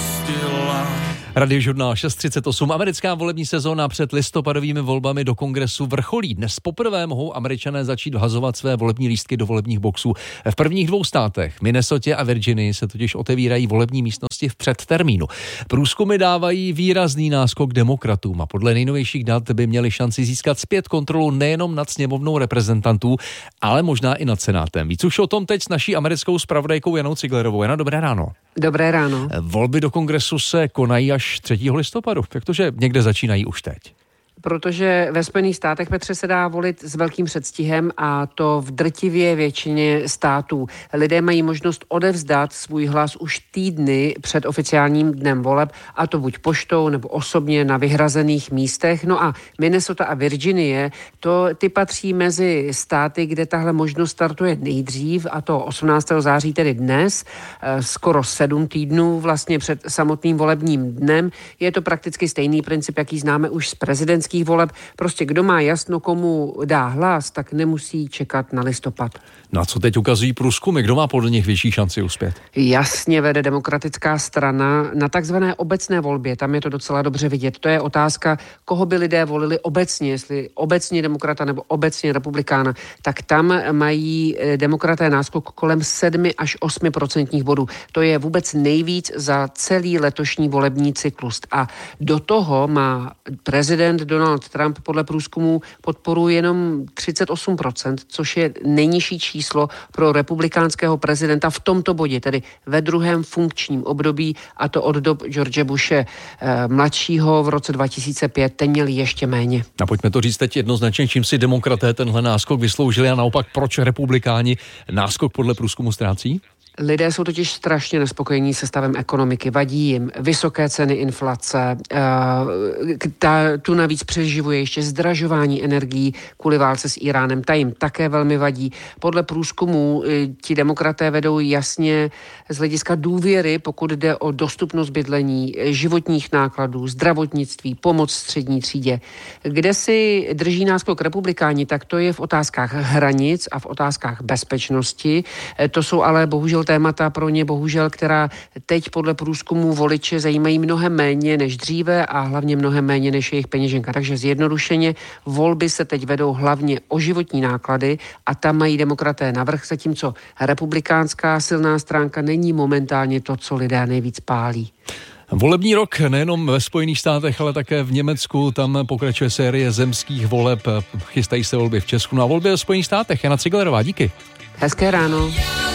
Radiožurnál 6:38. Americká volební sezóna před listopadovými volbami do kongresu vrcholí. Dnes poprvé mohou Američané začít vhazovat své volební lístky do volebních boxů. V prvních dvou státech, Minnesotě a Virginii, se totiž otevírají volební místnosti v předtermínu. Průzkumy dávají výrazný náskok demokratům a podle nejnovějších dat by měli šanci získat zpět kontrolu nejenom nad sněmovnou reprezentantů, ale možná i nad senátem. Víc už o tom teď s naší americkou zpravodajkou Janou Ciglerovou. Jana, dobré ráno. Dobré ráno. Volby do kongresu se konají až 3. listopadu. Jak to, že někde začínají už teď? Protože ve Spojených státech, Petře, se dá volit s velkým předstihem a to v drtivě většině států. Lidé mají možnost odevzdat svůj hlas už týdny před oficiálním dnem voleb, a to buď poštou nebo osobně na vyhrazených místech. No a Minnesota a Virginie, ty patří mezi státy, kde tahle možnost startuje nejdřív, a to 18. září, tedy dnes, skoro 7 týdnů vlastně před samotným volebním dnem. Je to prakticky stejný princip, jaký známe už z prezidentských voleb. Prostě kdo má jasno, komu dá hlas, tak nemusí čekat na listopad. No a co teď ukazují průzkumy? Kdo má podle nich větší šanci uspět? Jasně vede demokratická strana na takzvané obecné volbě. Tam je to docela dobře vidět. To je otázka, koho by lidé volili obecně, jestli obecně demokrata nebo obecně republikána. Tak tam mají demokraté náskok kolem 7 až 8% bodů. To je vůbec nejvíc za celý letošní volební cyklus. A do toho má prezident Donald Trump podle průzkumů podporu jenom 38%, což je nejnižší číslo pro republikánského prezidenta v tomto bodě, tedy ve druhém funkčním období, a to od dob George Bushe mladšího v roce 2005, ten měl ještě méně. A pojďme to říct teď jednoznačně, čím si demokraté tenhle náskok vysloužili a naopak proč republikáni náskok podle průzkumu ztrácí? Lidé jsou totiž strašně nespokojení se stavem ekonomiky. Vadí jim vysoké ceny inflace, tu navíc přeživuje ještě zdražování energií kvůli válce s Iránem. Ta jim také velmi vadí. Podle průzkumů ti demokraté vedou jasně z hlediska důvěry, pokud jde o dostupnost bydlení, životních nákladů, zdravotnictví, pomoc střední třídě. Kde si drží náskok republikáni, tak to je v otázkách hranic a v otázkách bezpečnosti. To jsou ale bohužel témata pro ně, která teď podle průzkumu voliče zajímají mnohem méně než dříve a hlavně mnohem méně než jejich peněženka. Takže zjednodušeně volby se teď vedou hlavně o životní náklady a tam mají demokraté navrch, zatímco republikánská silná stránka není momentálně to, co lidé nejvíc pálí. Volební rok nejenom ve Spojených státech, ale také v Německu. Tam pokračuje série zemských voleb. Chystají se volby v Česku. No a volby ve Spojených státech. Jana Ciglerová, díky. Hezké ráno.